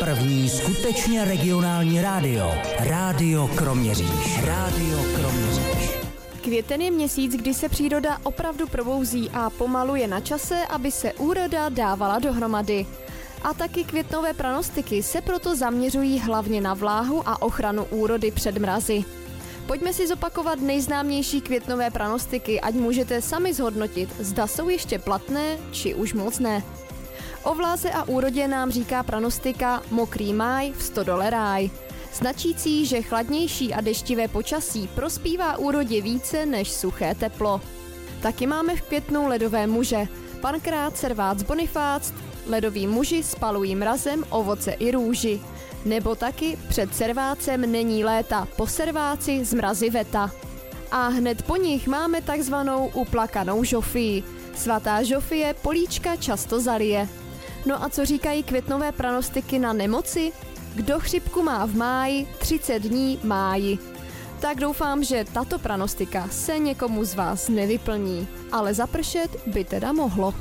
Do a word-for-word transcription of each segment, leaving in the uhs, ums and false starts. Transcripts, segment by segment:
První skutečně regionální rádio. Rádio Kroměříž. Rádio Kroměříž. Květen je měsíc, kdy se příroda opravdu probouzí a pomalu je na čase, aby se úroda dávala dohromady. A taky květnové pranostiky se proto zaměřují hlavně na vláhu a ochranu úrody před mrazy. Pojďme si zopakovat nejznámější květnové pranostiky, ať můžete sami zhodnotit, zda jsou ještě platné, či už moc ne. O vláze a úrodě nám říká pranostika Mokrý máj, v stodole ráj, značící, že chladnější a deštivé počasí prospívá úrodě více než suché teplo. Taky máme v květnu ledové muže, pankrát, servác, bonifác, ledoví muži spalují mrazem ovoce i růži. Nebo taky před servácem není léta, po serváci z mrazy veta. A hned po nich máme takzvanou uplakanou Žofii. Svatá Žofie políčka často zalije. No a co říkají květnové pranostiky na nemoci? Kdo chřipku má v máji, třicet dní máji. Tak doufám, že tato pranostika se někomu z vás nevyplní, ale zapršet by teda mohlo.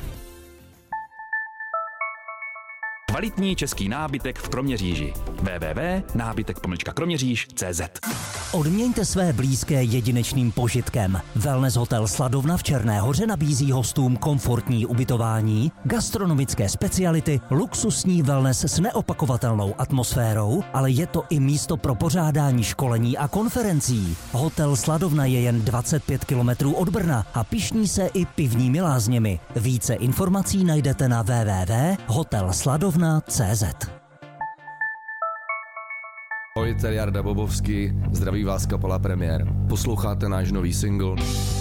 Kvalitní český nábytek v Kroměříži. w w w tečka nábytek pomlčka kroměříž tečka cé zet. Odměňte své blízké jedinečným požitkem. Wellness hotel Sladovna v Černé Hoře nabízí hostům komfortní ubytování, gastronomické speciality, luxusní wellness s neopakovatelnou atmosférou, ale je to i místo pro pořádání školení a konferencí. Hotel Sladovna je jen dvacet pět kilometrů od Brna a pyšní se i pivními lázněmi. Více informací najdete na w w w tečka hotel sladovna tečka cé zet. Ahoj, tady Jarda Bobovský, zdraví vás kapela Premiér. Posloucháte náš nový single